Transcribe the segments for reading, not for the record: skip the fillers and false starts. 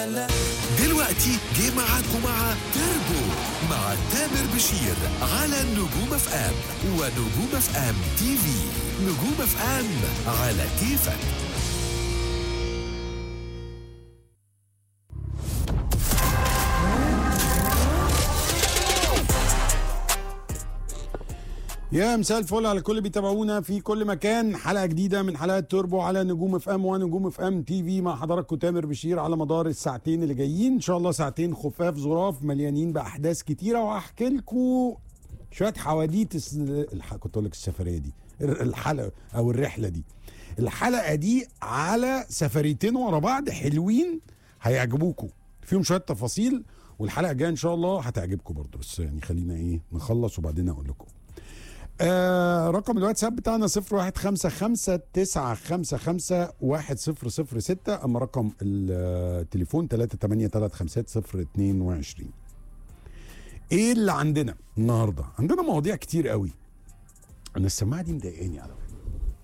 دلوقتي جه معاكم مع تربو مع تامر بشير على نجوم اف ام ونجوم اف ام تي في. نجوم اف ام على كيفك. يا مساء الفل على كل بيتابعونا في كل مكان. حلقه جديده من حلقات توربو على نجوم اف ام ونجوم اف ام تي في مع حضراتكم تامر بشير على مدار الساعتين اللي جايين. ان شاء الله ساعتين خفاف ظراف مليانين باحداث كتيره، وهحكي لكم شويه حواديت كنت اقول لك السفريه دي، الحلقه او الرحله دي، الحلقه دي على سفريتين ورا بعض حلوين هيعجبوكم، فيهم شويه تفاصيل، والحلقه الجايه ان شاء الله هتعجبكم برضه. بس يعني خلينا نخلص وبعدين اقول لكم. رقم الواتساب بتاعنا 0155-955-1006، اما رقم التليفون 383-350-22. ايه اللي عندنا النهارده؟ عندنا مواضيع كتير قوي. انا السماعه دي مضايقاني على فكره.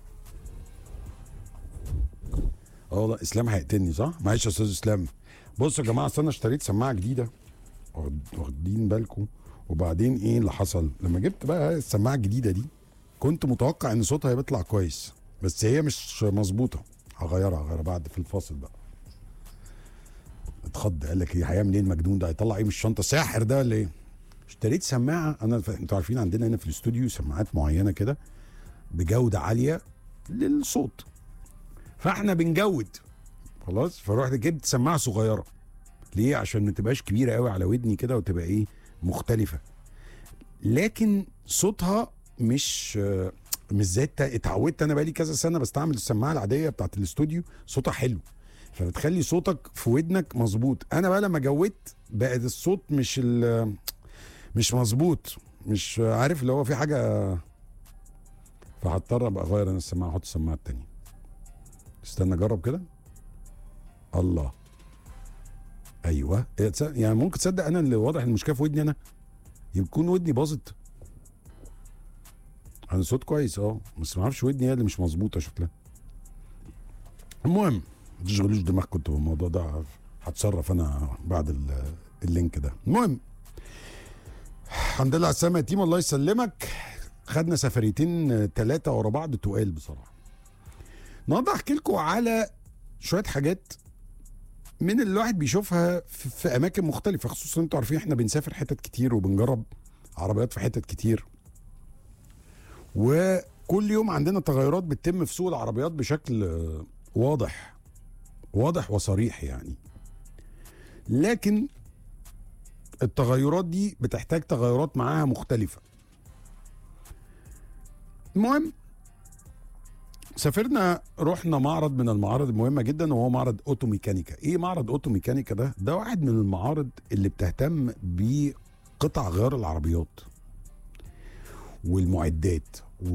والله اسلام هيقتلني صح؟ معلش يا استاذ اسلام. بصوا يا جماعه، اصل انا اشتريت سماعه جديده، واخدين بالكم؟ وبعدين ايه اللي حصل لما جبت بقى السماعه الجديده دي؟ كنت متوقع ان صوتها هيطلع كويس، بس هي مش مظبوطه. هغيرها بعد في الفاصل بقى. اتخض، قال لك ايه هيعمل ايه المجنون ده؟ هيطلع ايه من الشنطه؟ ساحر ده ولا ايه؟ اشتريت سماعه. انتوا عارفين عندنا هنا في الاستوديو سماعات معينه كده بجوده عاليه للصوت، فاحنا بنجود خلاص. فروحت جبت سماعه صغيره. ليه؟ عشان ما تبقاش كبيره قوي على ودني كده، وتبقى ايه مختلفه، لكن صوتها مش زي اتعودت. انا بقالي كذا سنه بستعمل السماعه العاديه بتاعت الاستوديو، صوتها حلو، فبتخلي صوتك في ودنك مظبوط. انا بقى لما جودت بقت الصوت مش مظبوط، مش عارف اللي هو في حاجه، فهضطر ابقى اغير انا السماعه، احط السماعه التانيه. استنى اجرب كده. الله، ايوه. يعني ممكن تصدق انا اللي واضح المشكله في ودني، انا يكون ودني باظت. انا صوت كويس بس ما اعرفش ودني هي اللي مش مظبوطه شكلها. المهم ما تشغلوش دماغكم بالموضوع ده، هتصرف انا بعد اللينك ده. المهم، الحمد لله على السلامه يا تيم، الله يسلمك. خدنا سفريتين 3 ورا بعض تقال بصراحه. النهارده احكي لكم على شويه حاجات من اللي الواحد بيشوفها في اماكن مختلفه، خصوصا انتوا عارفين احنا بنسافر حتت كتير وبنجرب عربيات في حتت كتير، وكل يوم عندنا تغيرات بتتم في سوق العربيات بشكل واضح وصريح يعني. لكن التغيرات دي بتحتاج تغيرات معاها مختلفة. المهم، رحنا معرض من المعارض المهمة جدا، وهو معرض اوتو ميكانيكا. ايه معرض اوتو ميكانيكا ده واحد من المعارض اللي بتهتم بقطع غيار العربيات والمعدات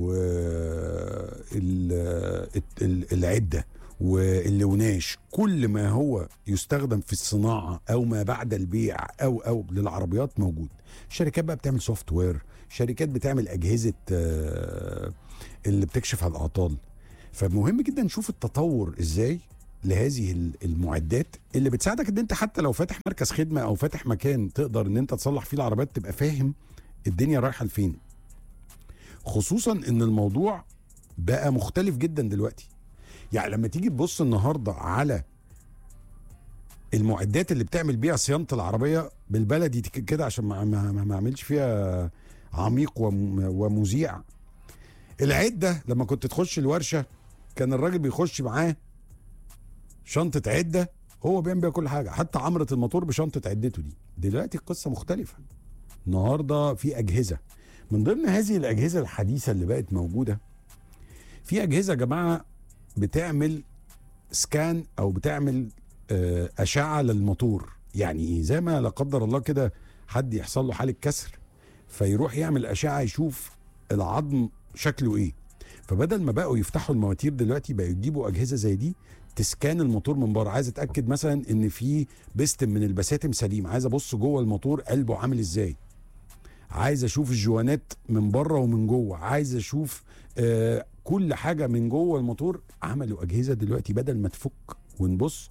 والعدة واللوناش، كل ما هو يستخدم في الصناعة أو ما بعد البيع أو للعربيات موجود. شركات بقى بتعمل سوفت وير، شركات بتعمل أجهزة اللي بتكشف على الأعطال. فمهم جدا نشوف التطور إزاي لهذه المعدات اللي بتساعدك ان انت حتى لو فاتح مركز خدمة او فاتح مكان تقدر ان انت تصلح فيه العربيات، تبقى فاهم الدنيا رايحة لفين. خصوصا ان الموضوع بقى مختلف جدا دلوقتي. يعني لما تيجي تبص النهارده على المعدات اللي بتعمل بيها صيانه العربيه بالبلدي كده، عشان ما اعملش فيها عميق ومذيع. العده لما كنت تخش الورشه كان الراجل بيخش معاه شنطه عده، هو بيعمل بيها كل حاجه، حتى عمره الموتور بشنطه عدته دي. دلوقتي القصه مختلفه. النهارده في اجهزه، من ضمن هذه الاجهزه الحديثه اللي بقت موجوده، في اجهزه يا جماعه بتعمل سكان او بتعمل اشعه للموتور. يعني ايه؟ زي ما لا قدر الله كده حد يحصل له حاله كسر، فيروح يعمل اشعه يشوف العظم شكله ايه. فبدل ما بقوا يفتحوا المواتير دلوقتي، بقوا يجيبوا اجهزه زي دي تسكان الموتور من بره. عايز اتاكد مثلا ان في بستم من البساتم سليم، عايز ابص جوه الموتور قلبه عامل ازاي، عايز اشوف الجوانات من بره ومن جوه، عايز اشوف كل حاجه من جوه الموتور. عملوا اجهزه دلوقتي بدل ما تفك ونبص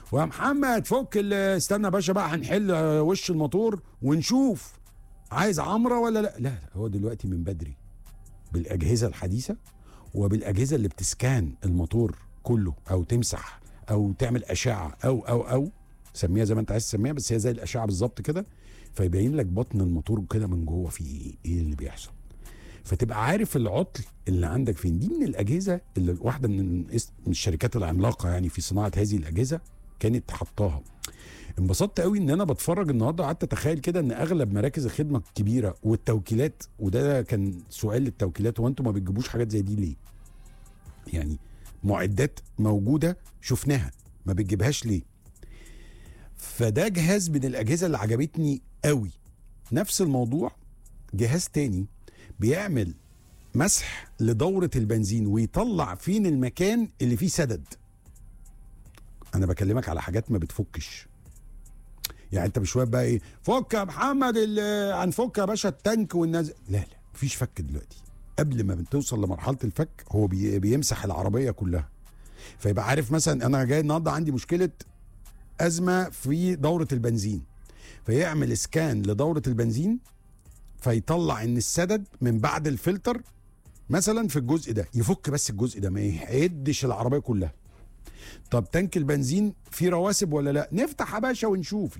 ويا محمد فك استنى يا باشا بقى هنحل وش الموتور ونشوف عايز عمره ولا لا. لا هو دلوقتي من بدري بالاجهزه الحديثه وبالاجهزه اللي بتسكان الموتور كله او تمسح او تعمل اشعه او سميها زي ما انت عايز تسميها، بس هي زي الاشعه بالظبط كده، فيبين لك بطن الموتور كده من جوه فيه ايه اللي بيحصل، فتبقى عارف العطل اللي عندك فين. دي من الاجهزه اللي واحده من الشركات العملاقه يعني في صناعه هذه الاجهزه كانت حطاها. انبسطت قوي ان انا بتفرج النهارده، قعدت اتخيل كده ان اغلب مراكز الخدمه الكبيره والتوكيلات، وده كان سؤال للتوكيلات، هو انتوا ما بتجيبوش حاجات زي دي ليه؟ يعني معدات موجوده شفناها ما بتجيبهاش ليه؟ فده جهاز من الاجهزه اللي عجبتني قوي. نفس الموضوع جهاز تاني بيعمل مسح لدورة البنزين ويطلع فين المكان اللي فيه سدد. انا بكلمك على حاجات ما بتفكش، يعني انت مش بقى ايه فك يا محمد هنفك يا باشا التانك والناس، لا مفيش فك دلوقتي. قبل ما بتوصل لمرحله الفك هو بيمسح العربيه كلها، فيبقى عارف مثلا انا جاي النهارده عندي مشكله ازمه في دوره البنزين، فيعمل اسكان لدوره البنزين فيطلع ان السدد من بعد الفلتر مثلا في الجزء ده، يفك بس الجزء ده ما يهدش العربيه كلها. طب تانك البنزين فيه رواسب ولا لا؟ نفتح يا باشا ونشوف.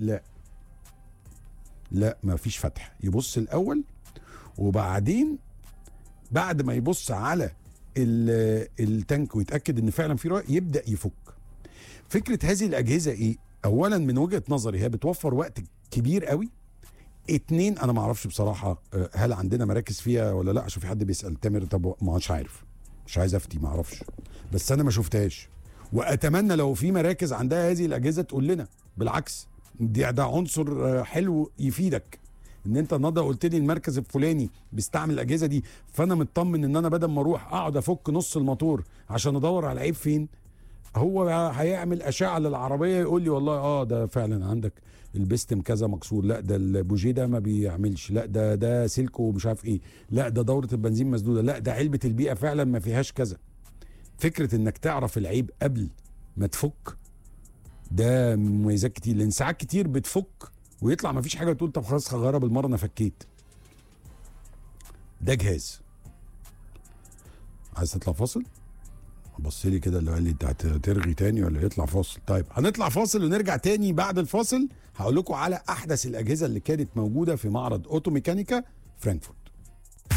لا ما فيش فتح، يبص الاول وبعدين بعد ما يبص على التانك ويتاكد ان فعلا فيه رواسب يبدا يفك. فكره هذه الاجهزه ايه؟ اولا من وجهه نظري هي بتوفر وقت كبير قوي. اتنين انا ما اعرفش بصراحه هل عندنا مراكز فيها ولا لا، عشان في حد بيسال تامر طب مش عارف، مش عايز افتي ما اعرفش، بس انا ما شفتهاش. واتمنى لو في مراكز عندها هذه الاجهزه تقول لنا، بالعكس ده عنصر حلو يفيدك، ان انت النهارده قلت لي المركز الفلاني بيستعمل الاجهزه دي، فانا مطمن ان انا بدل ما اروح اقعد افك نص الموتور عشان ادور على العيب فين، هو هيعمل اشعه للعربيه يقول لي والله ده فعلا عندك البستم كذا مكسور، لا ده البوجيه ده ما بيعملش، لا ده سلكه مش عارف ايه، لا ده دوره البنزين مسدوده، لا ده علبه البيئه فعلا ما فيهاش كذا. فكره انك تعرف العيب قبل ما تفك ده مميزات كتير، لان ساعات كتير بتفك ويطلع ما فيش حاجه تقول طب خلاص هغيرها بالمره انا فكيت. ده جهاز. عايز تطلع فاصل؟ بص لي كده اللي قال لي انت هترغي تاني ولا يطلع فاصل؟ طيب هنطلع فاصل ونرجع تاني. بعد الفاصل هقول لكم على احدث الاجهزه اللي كانت موجوده في معرض اوتو ميكانيكا فرانكفورت.